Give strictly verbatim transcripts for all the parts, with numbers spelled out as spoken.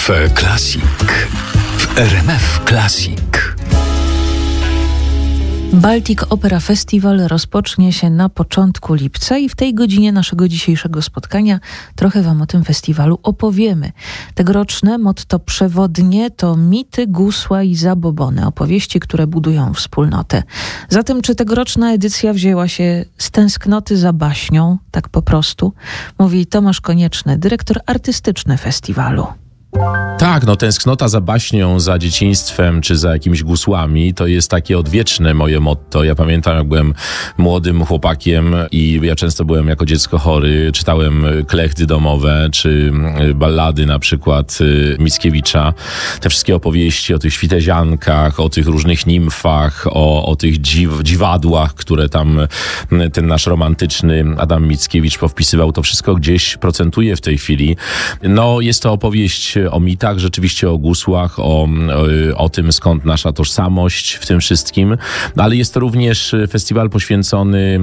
Cafe Classic w R M F Classic. Baltic Opera Festival rozpocznie się na początku lipca i w tej godzinie naszego dzisiejszego spotkania trochę Wam o tym festiwalu opowiemy. Tegoroczne motto przewodnie to mity, gusła i zabobony, opowieści, które budują wspólnotę. Zatem czy tegoroczna edycja wzięła się z tęsknoty za baśnią, tak po prostu? Mówi Tomasz Konieczny, dyrektor artystyczny festiwalu. Tak, no tęsknota za baśnią, za dzieciństwem czy za jakimiś gusłami to jest takie odwieczne moje motto. Ja pamiętam, jak byłem młodym chłopakiem i ja często byłem jako dziecko chory, czytałem klechdy domowe czy ballady na przykład Mickiewicza. Te wszystkie opowieści o tych świteziankach, o tych różnych nimfach, o, o tych dziw, dziwadłach, które tam ten nasz romantyczny Adam Mickiewicz powpisywał. To wszystko gdzieś procentuje w tej chwili. No jest to opowieść o mitach, rzeczywiście o gusłach, o, o, o tym, skąd nasza tożsamość w tym wszystkim, ale jest to również festiwal poświęcony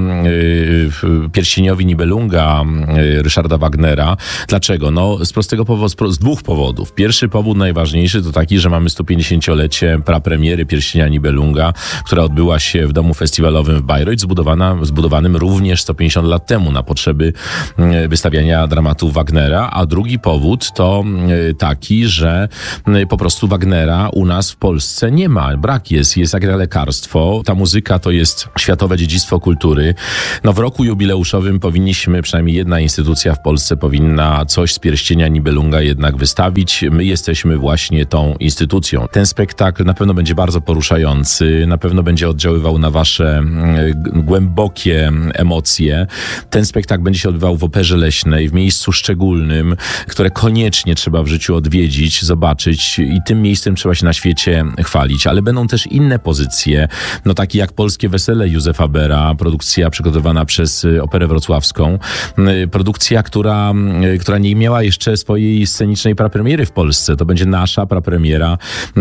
y, pierścieniowi Nibelunga y, Ryszarda Wagnera. Dlaczego? No z prostego powodu, z dwóch powodów. Pierwszy powód, najważniejszy, to taki, że mamy sto pięćdziesięciolecie prapremiery Pierścienia Nibelunga, która odbyła się w domu festiwalowym w Bayreuth, zbudowana, zbudowanym również sto pięćdziesiąt lat temu na potrzeby y, wystawiania dramatów Wagnera, a drugi powód to y, taki, że po prostu Wagnera u nas w Polsce nie ma. Brak jest. Jest jak lekarstwo. Ta muzyka to jest światowe dziedzictwo kultury. No w roku jubileuszowym powinniśmy, przynajmniej jedna instytucja w Polsce powinna coś z Pierścienia Nibelunga jednak wystawić. My jesteśmy właśnie tą instytucją. Ten spektakl na pewno będzie bardzo poruszający. Na pewno będzie oddziaływał na wasze głębokie emocje. Ten spektakl będzie się odbywał w Operze Leśnej, w miejscu szczególnym, które koniecznie trzeba w życiu odwiedzić, zobaczyć i tym miejscem trzeba się na świecie chwalić, ale będą też inne pozycje, no takie jak Polskie Wesele Józefa Bera, produkcja przygotowana przez Operę Wrocławską, produkcja, która, która nie miała jeszcze swojej scenicznej prapremiery w Polsce. To będzie nasza prapremiera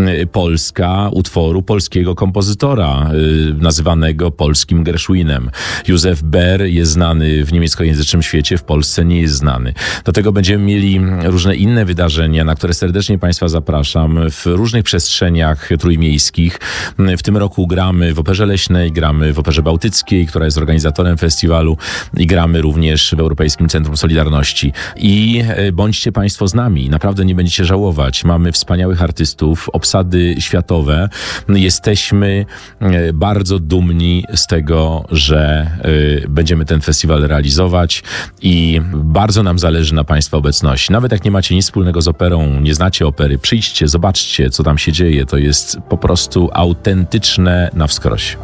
polska utworu polskiego kompozytora, nazywanego polskim Gershwinem. Józef Ber jest znany w niemieckojęzycznym świecie, w Polsce nie jest znany. Do tego będziemy mieli różne inne wydarzenia, na które serdecznie Państwa zapraszam w różnych przestrzeniach trójmiejskich. W tym roku gramy w Operze Leśnej, gramy w Operze Bałtyckiej, która jest organizatorem festiwalu i gramy również w Europejskim Centrum Solidarności. I bądźcie Państwo z nami, naprawdę nie będziecie żałować. Mamy wspaniałych artystów, obsady światowe. Jesteśmy bardzo dumni z tego, że będziemy ten festiwal realizować i bardzo nam zależy na Państwa obecności. Nawet jak nie macie nic wspólnego z operą, nie znacie opery, przyjdźcie, zobaczcie, co tam się dzieje. To jest po prostu autentyczne na wskroś.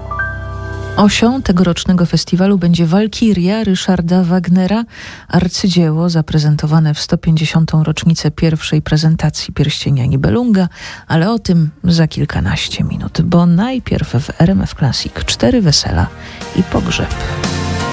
Osią tegorocznego festiwalu będzie Walkiria Ryszarda Wagnera, arcydzieło zaprezentowane w sto pięćdziesiątą rocznicę pierwszej prezentacji Pierścienia Nibelunga, ale o tym za kilkanaście minut, bo najpierw w R M F Classic cztery wesela i pogrzeb.